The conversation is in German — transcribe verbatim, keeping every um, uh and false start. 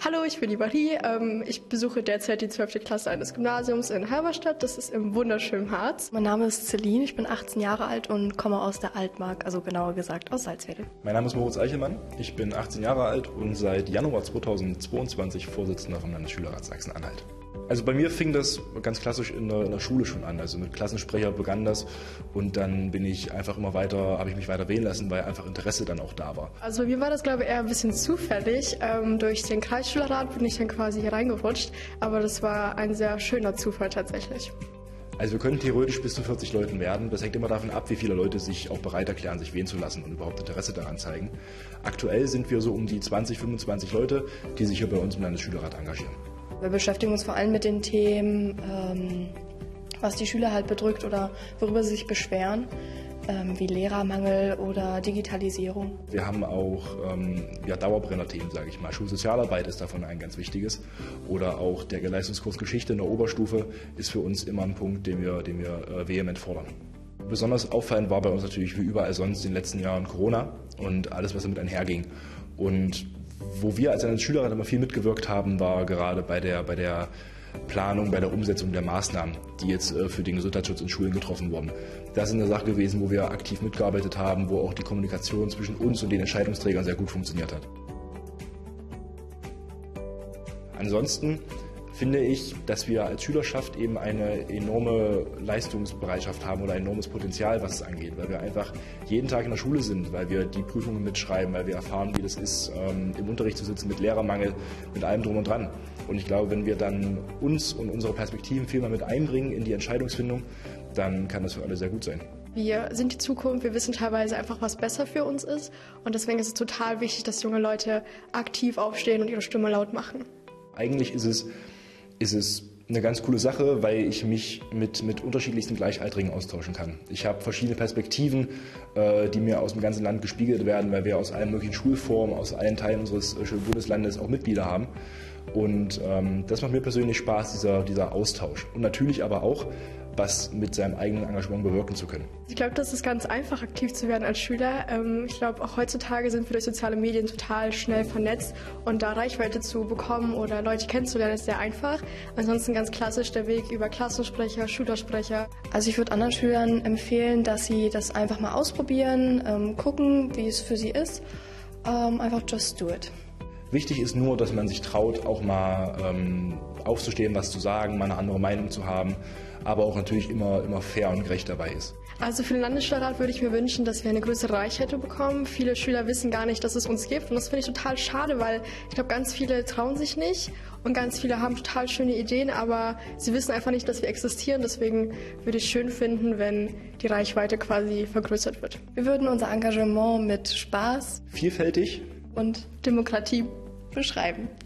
Hallo, ich bin die Marie. Ähm, ich besuche derzeit die zwölfte Klasse eines Gymnasiums in Halberstadt. Das ist im wunderschönen Harz. Mein Name ist Celine, ich bin achtzehn Jahre alt und komme aus der Altmark, also genauer gesagt aus Salzwedel. Mein Name ist Moritz Eichelmann, ich bin achtzehn Jahre alt und seit Januar zweitausendzweiundzwanzig Vorsitzender vom Landesschülerrat Sachsen-Anhalt. Also bei mir fing das ganz klassisch in der, in der Schule schon an, also mit Klassensprecher begann das und dann bin ich einfach immer weiter, habe ich mich weiter wählen lassen, weil einfach Interesse dann auch da war. Also bei mir war das, glaube ich, eher ein bisschen zufällig. Ähm, durch den Kreisschülerrat bin ich dann quasi hier reingerutscht, aber das war ein sehr schöner Zufall tatsächlich. Also wir können theoretisch bis zu vierzig Leuten werden. Das hängt immer davon ab, wie viele Leute sich auch bereit erklären, sich wählen zu lassen und überhaupt Interesse daran zeigen. Aktuell sind wir so um die zwanzig, fünfundzwanzig Leute, die sich hier bei uns im Landesschülerrat engagieren. Wir beschäftigen uns vor allem mit den Themen, ähm, was die Schüler halt bedrückt oder worüber sie sich beschweren, ähm, wie Lehrermangel oder Digitalisierung. Wir haben auch ähm, ja, Dauerbrenner-Themen, sage ich mal. Schulsozialarbeit ist davon ein ganz wichtiges. Oder auch der Leistungskurs Geschichte in der Oberstufe ist für uns immer ein Punkt, den wir, den wir äh, vehement fordern. Besonders auffallend war bei uns natürlich wie überall sonst in den letzten Jahren Corona und alles, was damit einherging. Und wo wir als Schülerrat immer viel mitgewirkt haben, war gerade bei der, bei der Planung, bei der Umsetzung der Maßnahmen, die jetzt für den Gesundheitsschutz in Schulen getroffen wurden. Das ist eine Sache gewesen, wo wir aktiv mitgearbeitet haben, wo auch die Kommunikation zwischen uns und den Entscheidungsträgern sehr gut funktioniert hat. Ansonsten finde ich, dass wir als Schülerschaft eben eine enorme Leistungsbereitschaft haben oder ein enormes Potenzial, was es angeht, weil wir einfach jeden Tag in der Schule sind, weil wir die Prüfungen mitschreiben, weil wir erfahren, wie das ist, ähm, im Unterricht zu sitzen mit Lehrermangel, mit allem drum und dran. Und ich glaube, wenn wir dann uns und unsere Perspektiven viel mehr mit einbringen in die Entscheidungsfindung, dann kann das für alle sehr gut sein. Wir sind die Zukunft, wir wissen teilweise einfach, was besser für uns ist. Und deswegen ist es total wichtig, dass junge Leute aktiv aufstehen und ihre Stimme laut machen. Eigentlich ist es ist es eine ganz coole Sache, weil ich mich mit, mit unterschiedlichsten Gleichaltrigen austauschen kann. Ich habe verschiedene Perspektiven, äh, die mir aus dem ganzen Land gespiegelt werden, weil wir aus allen möglichen Schulformen, aus allen Teilen unseres äh, schönen Bundeslandes auch Mitglieder haben. Und ähm, das macht mir persönlich Spaß, dieser, dieser Austausch. Und natürlich aber auch, was mit seinem eigenen Engagement bewirken zu können. Ich glaube, das ist ganz einfach, aktiv zu werden als Schüler. Ich glaube, auch heutzutage sind wir durch soziale Medien total schnell vernetzt und da Reichweite zu bekommen oder Leute kennenzulernen, ist sehr einfach. Ansonsten ganz klassisch der Weg über Klassensprecher, Schülersprecher. Also ich würde anderen Schülern empfehlen, dass sie das einfach mal ausprobieren, gucken, wie es für sie ist. Einfach just do it. Wichtig ist nur, dass man sich traut, auch mal ähm, aufzustehen, was zu sagen, mal eine andere Meinung zu haben, aber auch natürlich immer, immer fair und gerecht dabei ist. Also für den Landesschülerrat würde ich mir wünschen, dass wir eine größere Reichweite bekommen. Viele Schüler wissen gar nicht, dass es uns gibt und das finde ich total schade, weil ich glaube, ganz viele trauen sich nicht und ganz viele haben total schöne Ideen, aber sie wissen einfach nicht, dass wir existieren. Deswegen würde ich es schön finden, wenn die Reichweite quasi vergrößert wird. Wir würden unser Engagement mit Spaß, vielfältig und Demokratie beschreiben.